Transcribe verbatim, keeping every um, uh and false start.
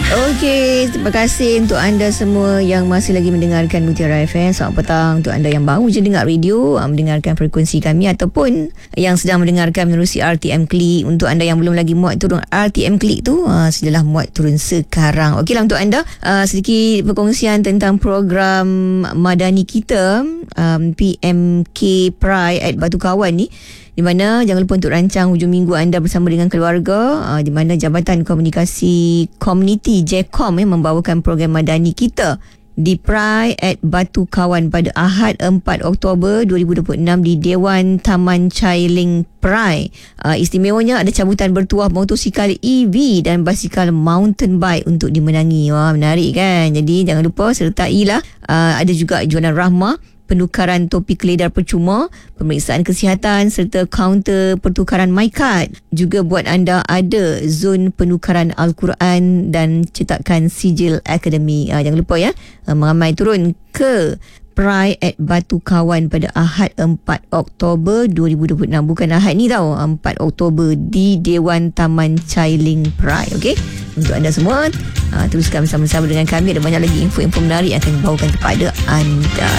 Okey, terima kasih untuk anda semua yang masih lagi mendengarkan Mutiara F M. Selamat petang untuk anda yang baru je dengar radio, mendengarkan frekuensi kami, ataupun yang sedang mendengarkan menerusi R T M Click. Untuk anda yang belum lagi muat turun R T M Click tu, uh, silalah muat turun sekarang. Okeylah, untuk anda uh, sedikit perkongsian tentang program madani kita, um, P M K Pride at Batu Kawan ni, di mana jangan lupa untuk rancang hujung minggu anda bersama dengan keluarga, uh, di mana Jabatan Komunikasi Komuniti J C O M eh, membawakan program madani kita di Pride at Batu Kawan pada Ahad empat Oktober dua ribu dua puluh enam di Dewan Taman Chai Ling Pride. Uh, istimewanya ada cabutan bertuah motosikal E V dan basikal mountain bike untuk dimenangi. Wah, menarik kan? Jadi jangan lupa sertailah. Uh, ada juga jualan rahmah, penukaran topi keledar percuma, pemeriksaan kesihatan serta kaunter pertukaran MyCard. Juga buat anda ada zon penukaran Al-Quran dan cetakan sijil akademi. Uh, jangan lupa ya, uh, meramai turun ke Pride at Batu Kawan pada Ahad empat Oktober dua ribu dua puluh enam. Bukan Ahad ni tau, empat Oktober di Dewan Taman Chai Ling Pride. Okey, untuk anda semua, uh, teruskan bersama-sama dengan kami. Ada banyak lagi info-info menarik yang akan dibawakan kepada anda.